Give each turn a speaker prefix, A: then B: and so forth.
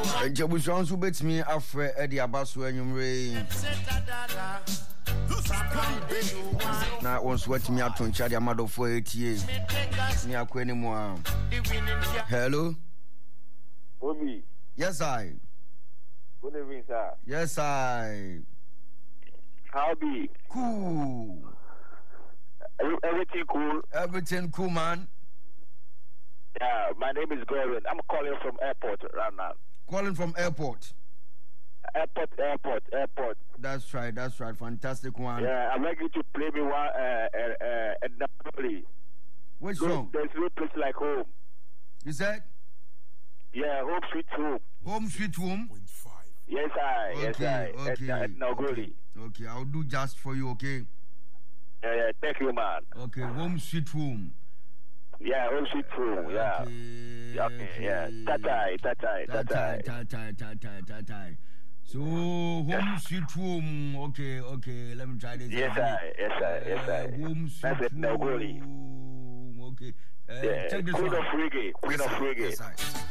A: Jabuson so bet me afre Eddie Abaso enyumre. Na on sweat me aton chade amado for 8 years. Ni akweni mo. Hello.
B: Obi.
A: Yes I.
B: Good evening, sir.
A: Yes I.
B: How be?
A: Cool.
B: Everything cool?
A: Everything cool, man.
B: Yeah, my name is Gordon. I'm calling from airport right now.
A: Calling from airport.
B: Airport.
A: That's right. Fantastic one.
B: Yeah, I'm ready to play me one and Napoli.
A: Which song?
B: There's no place like home.
A: You said?
B: Yeah, home sweet home.
A: Home sweet home?
B: Yes, I.
A: Okay. Okay, I'll do just for you, okay?
B: Yeah, thank you, man.
A: Okay, home sweet home.
B: Yeah, home sweet home, yeah. Okay, yeah. Tatai.
A: So, home sweet home. Okay. Let me try this.
B: Yes, I.
A: Home sweet home. Okay.
B: Check this one. Queen of reggae.
A: Yes,